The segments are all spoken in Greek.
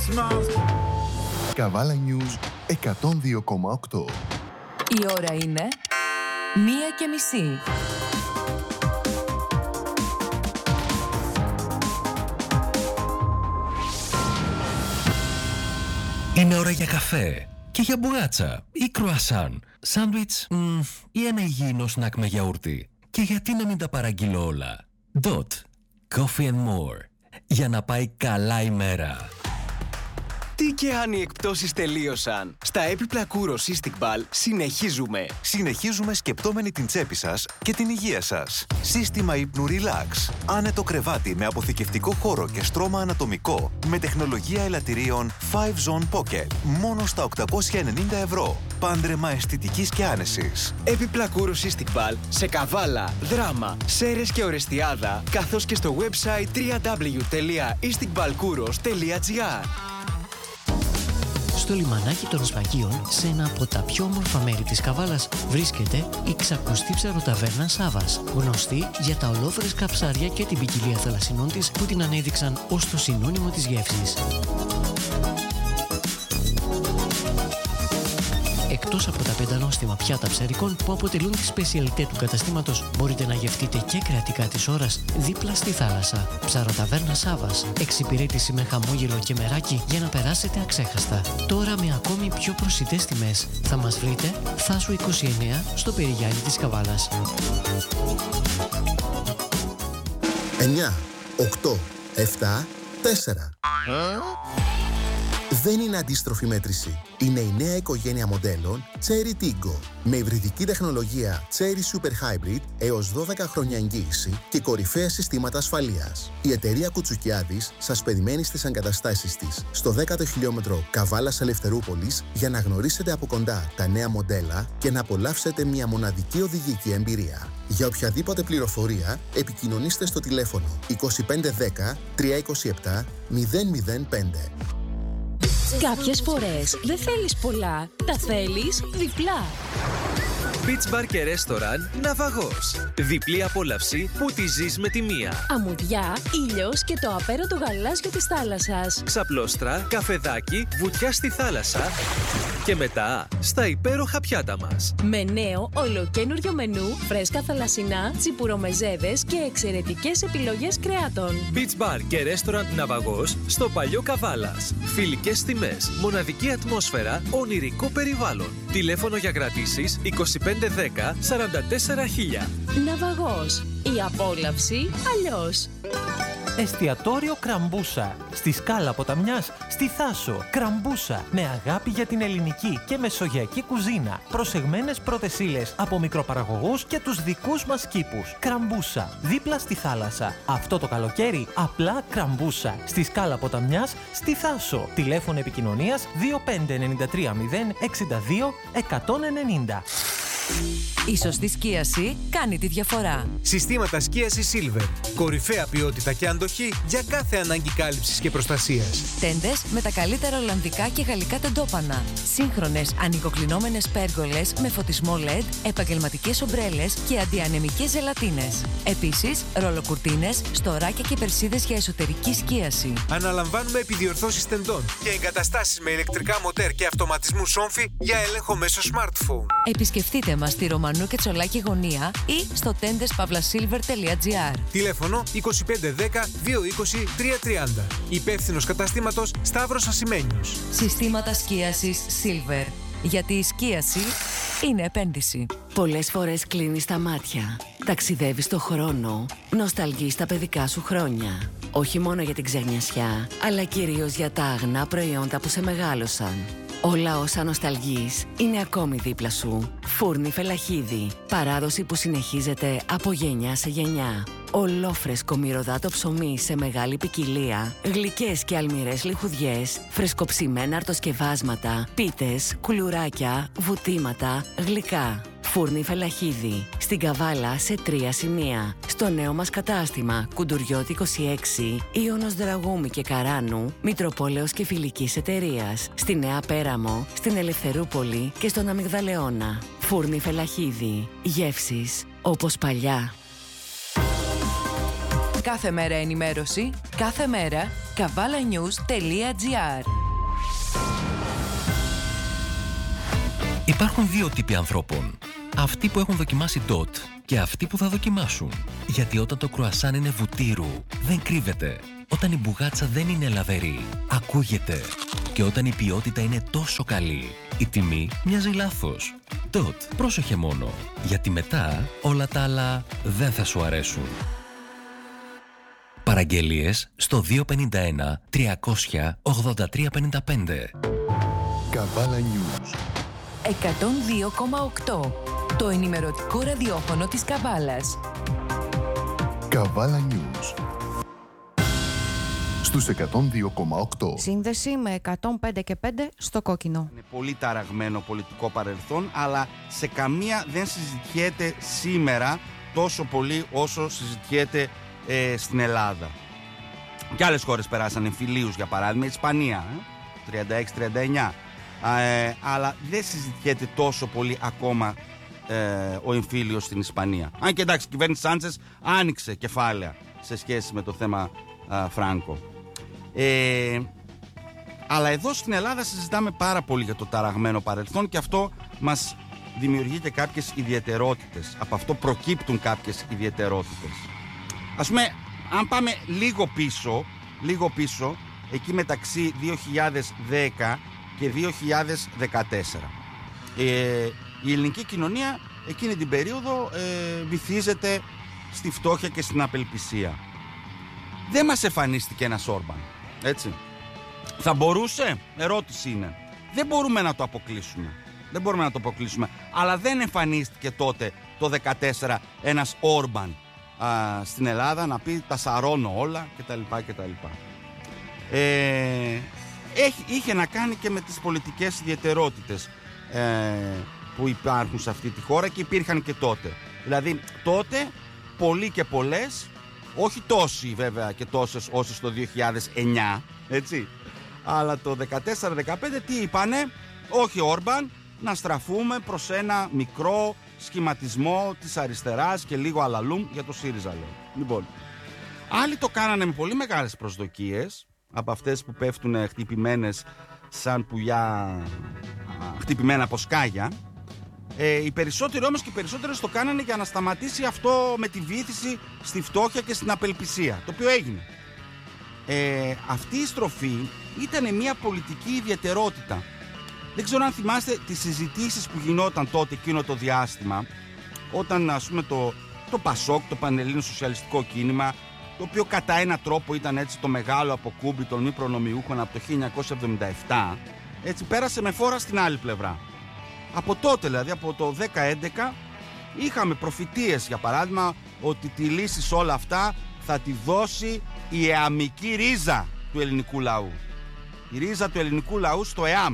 Καβάλα News 102,8. Η ώρα είναι 1:30. Είναι ώρα για καφέ και για μπουγάτσα ή κρουασάν, σάντουιτς ή ένα υγιεινό σνακ με γιαούρτι. Και γιατί να μην τα παραγγείλω όλα? Dot Coffee and More. Για να πάει καλά η μέρα. Τι και αν οι εκπτώσεις τελείωσαν? Στα έπιπλα Kouros Istikbal συνεχίζουμε. Συνεχίζουμε σκεπτόμενοι την τσέπη σας και την υγεία σας. Σύστημα ύπνου Relax. Άνετο κρεβάτι με αποθηκευτικό χώρο και στρώμα ανατομικό με τεχνολογία ελαττηρίων 5Zone Pocket. Μόνο στα 890 ευρώ. Πάντρεμα αισθητικής και άνεσης. Έπιπλα Kouros Istikbal σε Καβάλα, Δράμα, Σέρρες και Ορεστιάδα, καθώς και στο website www.istikbalkouros.gr. Στο λιμανάκι των Σφαγίων, σε ένα από τα πιο όμορφα μέρη της Καβάλας, βρίσκεται η ξακουστή ψαροταβέρνα Σάβας, γνωστή για τα ολόφρεσκα ψάρια και την ποικιλία θαλασσινών της που την ανέδειξαν ως το συνώνυμο της γεύσης. Εκτός από τα πεντανόστιμα πιάτα ψαρικών που αποτελούν τη σπεσιαλιτέ του καταστήματος, μπορείτε να γευτείτε και κρεατικά της ώρας δίπλα στη θάλασσα. Ψαροταβέρνα Σάβας. Εξυπηρέτηση με χαμόγελο και μεράκι για να περάσετε αξέχαστα. Τώρα με ακόμη πιο προσιτές τιμές. Θα μας βρείτε Θάσου 29 στο Περιγιάννη της Καβάλας. 9, 8, 7, 4. Δεν είναι αντίστροφη μέτρηση. Είναι η νέα οικογένεια μοντέλων Chery Tiggo με υβριδική τεχνολογία Chery Super Hybrid έως 12 χρόνια εγγύηση και κορυφαία συστήματα ασφαλείας. Η εταιρεία Κουτσουκιάδης σας περιμένει στις εγκαταστάσεις της στο 10ο χιλιόμετρο Καβάλας Ελευθερούπολης για να γνωρίσετε από κοντά τα νέα μοντέλα και να απολαύσετε μια μοναδική οδηγική εμπειρία. Για οποιαδήποτε πληροφορία επικοινωνήστε στο τηλέφωνο 2510 327 005. Κάποιες φορές δεν θέλεις πολλά, τα θέλεις διπλά. Beach Bar και Restaurant Ναυαγός. Διπλή απόλαυση που τη ζεις με τη μία. Αμμουδιά, ήλιος και το απέραντο γαλάζιο της θάλασσας. Ξαπλώστρα, καφεδάκι, βουτιά στη θάλασσα και μετά στα υπέροχα πιάτα μας. Με νέο ολοκένουργιο μενού, φρέσκα θαλασσινά, τσιπουρομεζέδες και εξαιρετικές επιλογές κρεάτων. Beach Bar και Restaurant Ναυαγός στο Παλιό Καβάλας. Φιλικές τιμές, μοναδική ατμόσφαιρα, ονειρικό περιβάλλον. Τηλέφωνο για κρατήσεις 2510 44000. Ναυαγός. Η απόλαυση αλλιώς. Εστιατόριο Κραμπούσα. Στη Σκάλα Ποταμιάς, στη Θάσο. Κραμπούσα. Με αγάπη για την ελληνική και μεσογειακή κουζίνα. Προσεγμένες πρώτες ύλες από μικροπαραγωγούς και τους δικούς μας κήπους. Κραμπούσα. Δίπλα στη θάλασσα. Αυτό το καλοκαίρι απλά Κραμπούσα. Στη Σκάλα Ποταμιάς, στη Θάσο. Τηλέφωνο επικοινωνίας 2593 062 190. Η σωστή σκίαση κάνει τη διαφορά. Συστήματα σκίασης Silver. Κορυφαία ποιότητα και αντοχή για κάθε ανάγκη κάλυψης και προστασίας. Τέντες με τα καλύτερα ολλανδικά και γαλλικά τεντόπανα. Σύγχρονες ανοικοκλεινόμενες πέργολες με φωτισμό LED, επαγγελματικές ομπρέλες και αντιανεμικές ζελατίνες. Επίσης, ρολοκουρτίνες, στοράκια και περσίδες για εσωτερική σκίαση. Αναλαμβάνουμε επιδιορθώσεις τεντών και εγκαταστάσεις με ηλεκτρικά μοτέρ και αυτοματισμού σόμφι για έλεγχο μέσω smartphone. Επισκεφτείτε μας στη Ρωμανού και Τσολάκη Γωνία ή στο tendeспavlasilver.gr. Τηλέφωνο 2510 220 330. Υπεύθυνος καταστήματος Σταύρος Ασημένιος. Συστήματα σκίασης Silver. Γιατί η σκίαση είναι επένδυση. Πολλές φορές κλείνεις τα μάτια. Ταξιδεύεις το χρόνο. Νοσταλγείς τα παιδικά σου χρόνια. Όχι μόνο για την ξενιασιά, αλλά κυρίως για τα αγνά προϊόντα που σε μεγάλωσαν. Όλα όσα νοσταλγείς είναι ακόμη δίπλα σου. Φούρνη Φελαχίδη. Παράδοση που συνεχίζεται από γενιά σε γενιά. Ολόφρεσκο μυρωδάτο ψωμί σε μεγάλη ποικιλία. Γλυκές και αλμυρές λιχουδιές. Φρεσκοψημένα αρτοσκευάσματα. Πίτες, κουλουράκια, βουτήματα, γλυκά. Φούρνη Φελαχίδη. Στην Καβάλα σε 3 σημεία. Στο νέο μας κατάστημα Κουντουριώτη 26, Ιώνος Δραγούμη και Καράνου, Μητροπόλεως και Φιλικής Εταιρείας. Στη Νέα Πέραμο, στην Ελευθερούπολη και στον Αμυγδαλεώνα. Φούρνη Φελαχίδη. Γεύσεις όπως παλιά. Κάθε μέρα ενημέρωση, κάθε μέρα, kavalanews.gr. Υπάρχουν δύο τύποι ανθρώπων. Αυτοί που έχουν δοκιμάσει ντότ και αυτοί που θα δοκιμάσουν. Γιατί όταν το κρουασάν είναι βουτύρου, δεν κρύβεται. Όταν η μπουγάτσα δεν είναι λαβερή, ακούγεται. Και όταν η ποιότητα είναι τόσο καλή, η τιμή μοιάζει λάθος. Ντότ, πρόσεχε μόνο. Γιατί μετά όλα τα άλλα δεν θα σου αρέσουν. Παραγγελίες στο 251 300 8355. Καβάλα News 102,8. Το ενημερωτικό ραδιόφωνο της Καβάλας. Καβάλα News στους 102,8. Σύνδεση με 105 και 5 στο κόκκινο. Είναι πολύ ταραγμένο πολιτικό παρελθόν, αλλά σε καμία δεν συζητιέται σήμερα τόσο πολύ όσο συζητιέται στην Ελλάδα. Και άλλες χώρες περάσαν εμφυλίους, για παράδειγμα, η Ισπανία, 36-39. Αλλά δεν συζητιέται τόσο πολύ ακόμα ο εμφύλιος στην Ισπανία. Αν και εντάξει, η κυβέρνηση Σάντσες άνοιξε κεφάλαια σε σχέση με το θέμα Φράνκο. Αλλά εδώ στην Ελλάδα συζητάμε πάρα πολύ για το ταραγμένο παρελθόν και αυτό μας δημιουργεί και κάποιες ιδιαιτερότητες. Από αυτό προκύπτουν κάποιες ιδιαιτερότητες. Ας πούμε, αν πάμε λίγο πίσω, εκεί μεταξύ 2010 και 2014. Η ελληνική κοινωνία εκείνη την περίοδο βυθίζεται στη φτώχεια και στην απελπισία. Δεν μας εμφανίστηκε ένας Όρμπαν, έτσι. Θα μπορούσε, ερώτηση είναι. Δεν μπορούμε να το αποκλείσουμε. Αλλά δεν εμφανίστηκε τότε το 2014 ένας Όρμπαν στην Ελλάδα να πει τα σαρώνω όλα κτλ. Είχε να κάνει και με τις πολιτικές ιδιαιτερότητες που υπάρχουν σε αυτή τη χώρα και υπήρχαν και τότε. Δηλαδή τότε πολλοί και πολλές, όχι τόσοι βέβαια και τόσες όσες το 2009, έτσι, αλλά το 14-15 τι είπανε? Όχι Όρμπαν, να στραφούμε προς ένα μικρό σχηματισμό της αριστεράς και λίγο αλαλούμ για το ΣΥΡΙΖΑ, λέω. Λοιπόν, άλλοι το κάνανε με πολύ μεγάλες προσδοκίες, από αυτές που πέφτουν χτυπημένες σαν πουλιά, χτυπημένα από σκάγια. Οι περισσότεροι όμως και οι περισσότερες το κάνανε για να σταματήσει αυτό με τη βύθιση στη φτώχεια και στην απελπισία, το οποίο έγινε. Αυτή η στροφή ήταν μια πολιτική ιδιαιτερότητα. Δεν ξέρω αν θυμάστε τις συζητήσεις που γινόταν τότε εκείνο το διάστημα, όταν ας πούμε το ΠΑΣΟΚ, το Πανελλήνιο Σοσιαλιστικό Κίνημα, το οποίο κατά έναν τρόπο ήταν έτσι το μεγάλο αποκούμπι των μη προνομιούχων από το 1977, έτσι πέρασε με φόρα στην άλλη πλευρά. Από τότε δηλαδή, από το 10-11, είχαμε προφητείες, για παράδειγμα, ότι τη λύση σε όλα αυτά θα τη δώσει η εαμική ρίζα του ελληνικού λαού. Η ρίζα του ελληνικού λαού στο ΕΑΜ.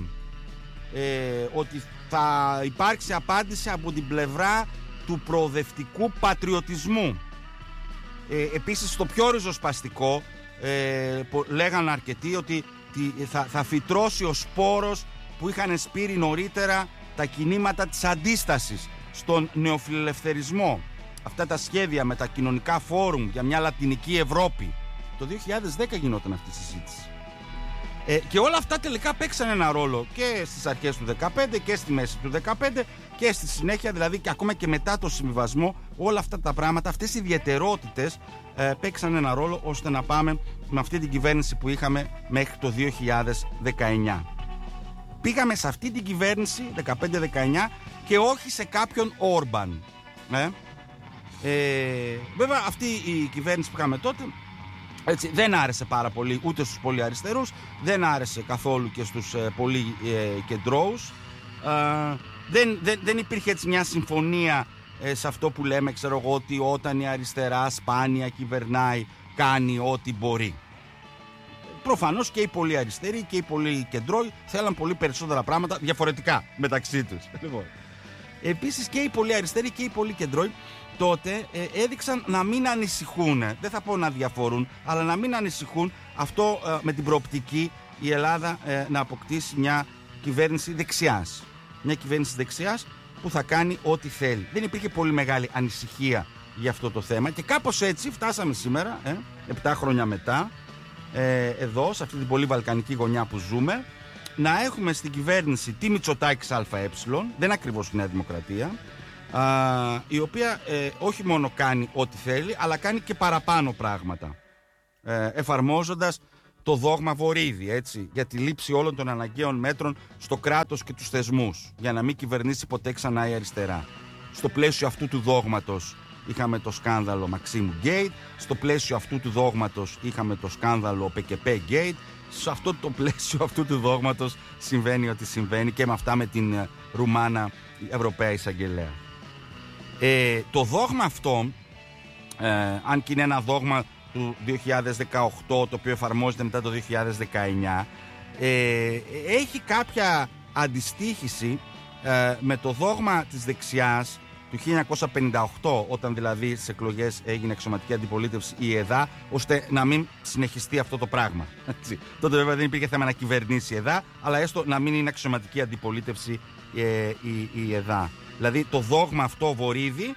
Ότι θα υπάρξει απάντηση από την πλευρά του προοδευτικού πατριωτισμού. Επίσης στο πιο ριζοσπαστικό λέγανε αρκετοί ότι θα φυτρώσει ο σπόρος που είχαν σπείρει νωρίτερα τα κινήματα της αντίστασης στον νεοφιλελευθερισμό. Αυτά τα σχέδια με τα κοινωνικά φόρουμ για μια λατινική Ευρώπη. Το 2010 γινόταν αυτή η συζήτηση. Και όλα αυτά τελικά παίξαν ένα ρόλο και στις αρχές του 2015 και στη μέση του 2015 και στη συνέχεια, δηλαδή και ακόμα και μετά το συμβιβασμό, όλα αυτά τα πράγματα, αυτές οι ιδιαιτερότητες παίξαν ένα ρόλο ώστε να πάμε με αυτή την κυβέρνηση που είχαμε μέχρι το 2019. Πήγαμε σε αυτή την κυβέρνηση 15-19 και όχι σε κάποιον Όρμπαν. Βέβαια αυτή η κυβέρνηση που είχαμε τότε, έτσι, δεν άρεσε πάρα πολύ ούτε στους πολύ αριστερούς, δεν άρεσε καθόλου και στους πολύ κεντρώους. Δεν υπήρχε έτσι μια συμφωνία σε αυτό που λέμε, ξέρω εγώ, ότι όταν η αριστερά σπάνια κυβερνάει, κάνει ό,τι μπορεί. Προφανώς και οι πολύ αριστεροί και οι πολύ κεντρώοι θέλαν πολύ περισσότερα πράγματα διαφορετικά μεταξύ τους. Επίσης και οι πολύ αριστεροί και οι πολύ κεντρώοι τότε έδειξαν να μην ανησυχούν, δεν θα πω να διαφορούν, αλλά να μην ανησυχούν αυτό με την προοπτική η Ελλάδα να αποκτήσει μια κυβέρνηση δεξιάς. Μια κυβέρνηση δεξιάς που θα κάνει ό,τι θέλει. Δεν υπήρχε πολύ μεγάλη ανησυχία για αυτό το θέμα και κάπως έτσι φτάσαμε σήμερα, 7 χρόνια μετά, εδώ σε αυτή την πολύ βαλκανική γωνιά που ζούμε, να έχουμε στην κυβέρνηση τη Μητσοτάκης ΑΕ, δεν είναι ακριβώς η Νέα Δημοκρατία, η οποία όχι μόνο κάνει ό,τι θέλει, αλλά κάνει και παραπάνω πράγματα, εφαρμόζοντας το δόγμα Βορίδη, έτσι, για τη λήψη όλων των αναγκαίων μέτρων στο κράτος και τους θεσμούς, για να μην κυβερνήσει ποτέ ξανά η αριστερά. Στο πλαίσιο αυτού του δόγματος είχαμε το σκάνδαλο Μαξίμου Γκέιτ, στο πλαίσιο αυτού του δόγματος είχαμε το σκάνδαλο ΠΚΠ Γκέιτ, σε αυτό το πλαίσιο αυτού του δόγματος συμβαίνει ό,τι συμβαίνει και με αυτά με την Ρουμάνα Ευρωπαία Εισαγγελέα. Το δόγμα αυτό, αν και είναι ένα δόγμα του 2018, το οποίο εφαρμόζεται μετά το 2019, έχει κάποια αντιστοίχηση με το δόγμα της δεξιάς του 1958, όταν δηλαδή στις εκλογές έγινε εξωματική αντιπολίτευση η ΕΔΑ, ώστε να μην συνεχιστεί αυτό το πράγμα. Έτσι. Τότε βέβαια δεν υπήρχε θέμα να κυβερνήσει η ΕΔΑ, αλλά έστω να μην είναι αξιωματική αντιπολίτευση η ΕΔΑ. Δηλαδή το δόγμα αυτό Βορίδη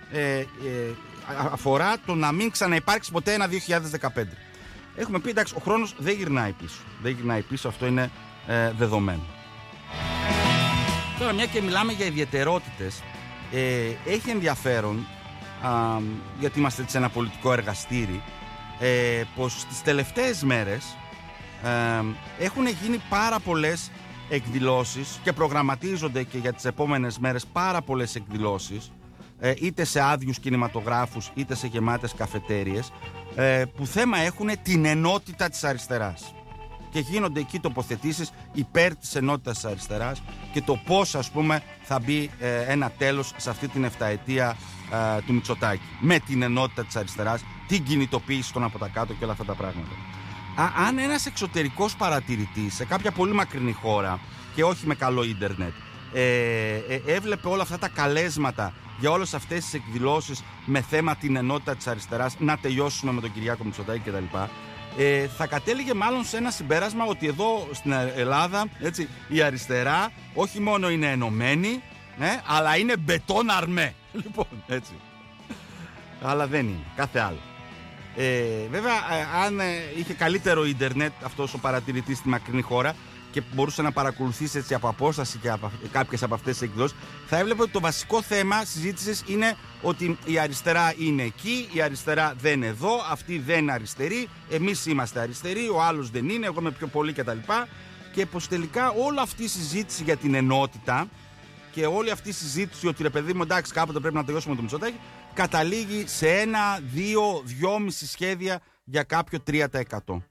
αφορά το να μην ξαναυπάρξει ποτέ ένα 2015. Έχουμε πει, εντάξει, ο χρόνος δεν γυρνάει πίσω. Δεν γυρνάει πίσω, αυτό είναι δεδομένο. Τώρα, μια και μιλάμε για ιδιαιτερότητες, έχει ενδιαφέρον, γιατί είμαστε σε ένα πολιτικό εργαστήρι, πως τις τελευταίες μέρες έχουν γίνει πάρα πολλές εκδηλώσεις και προγραμματίζονται και για τις επόμενες μέρες πάρα πολλές εκδηλώσεις, είτε σε άδειους κινηματογράφους είτε σε γεμάτες καφετέριες, που θέμα έχουν την ενότητα της αριστεράς. Και γίνονται εκεί τοποθετήσεις υπέρ της ενότητας της αριστεράς και το πώς, ας πούμε, θα μπει ένα τέλος σε αυτή την 7ετία του Μητσοτάκη. Με την ενότητα της αριστεράς, την κινητοποίηση των από τα κάτω και όλα αυτά τα πράγματα. Αν ένας εξωτερικός παρατηρητής σε κάποια πολύ μακρινή χώρα και όχι με καλό ίντερνετ έβλεπε όλα αυτά τα καλέσματα για όλες αυτές τις εκδηλώσεις με θέμα την ενότητα της αριστεράς, να τελειώσουμε με τον Κυριάκο Μητσοτάκη κτλ., θα κατέληγε μάλλον σε ένα συμπέρασμα ότι εδώ στην Ελλάδα, έτσι, η αριστερά όχι μόνο είναι ενωμένη, αλλά είναι μπετόν αρμέ. Λοιπόν, έτσι. Αλλά δεν είναι, κάθε άλλο. Βέβαια, αν είχε καλύτερο ίντερνετ αυτός ο παρατηρητής στη μακρινή χώρα και μπορούσε να παρακολουθήσει, έτσι, από απόσταση και κάποιες από αυτές τις εκδηλώσεις, θα έβλεπε ότι το βασικό θέμα συζήτησης είναι ότι η αριστερά είναι εκεί, η αριστερά δεν είναι εδώ, αυτή δεν είναι αριστερή, εμείς είμαστε αριστεροί, ο άλλος δεν είναι, εγώ είμαι πιο πολύ κτλ. Και πως τελικά όλη αυτή η συζήτηση για την ενότητα και όλη αυτή η συζήτηση ότι, ρε παιδί μου, εντάξει, κάποτε πρέπει να τελειώσουμε το Μητσοτάκη, καταλήγει σε 1, 2, 2,5 σχέδια για κάποιο 3%.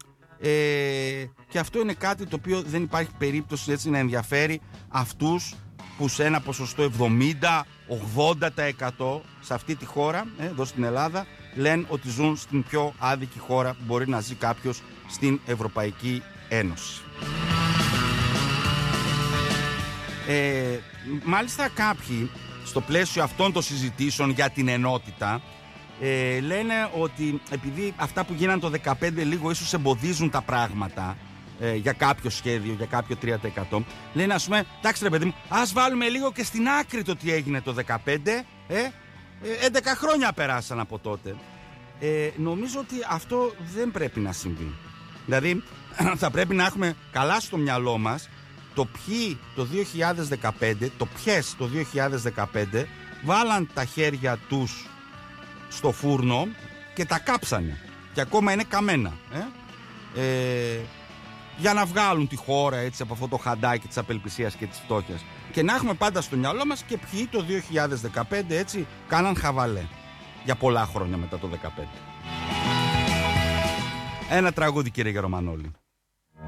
Και αυτό είναι κάτι το οποίο δεν υπάρχει περίπτωση, έτσι, να ενδιαφέρει αυτούς που σε ένα ποσοστό 70-80% σε αυτή τη χώρα, εδώ στην Ελλάδα, λένε ότι ζουν στην πιο άδικη χώρα που μπορεί να ζει κάποιος στην Ευρωπαϊκή Ένωση. Μάλιστα κάποιοι στο πλαίσιο αυτών των συζητήσεων για την ενότητα λένε ότι επειδή αυτά που γίνανε το 2015 λίγο ίσως εμποδίζουν τα πράγματα για κάποιο σχέδιο, για κάποιο 3%, λένε, ας πούμε, εντάξει ρε παιδί μου, ας βάλουμε λίγο και στην άκρη το τι έγινε το 2015, 11 χρόνια περάσαν από τότε. Νομίζω ότι αυτό δεν πρέπει να συμβεί. Δηλαδή θα πρέπει να έχουμε καλά στο μυαλό μας το ποιοι το 2015, το ποιες το 2015 βάλαν τα χέρια τους στο φούρνο και τα κάψανε και ακόμα είναι καμένα, για να βγάλουν τη χώρα, έτσι, από αυτό το χαντάκι της απελπισίας και της φτώχειας, και να έχουμε πάντα στο μυαλό μας και ποιοι το 2015, έτσι, κάναν χαβαλέ για πολλά χρόνια μετά το 2015. Ένα τραγούδι, κύριε Γερομανόλη.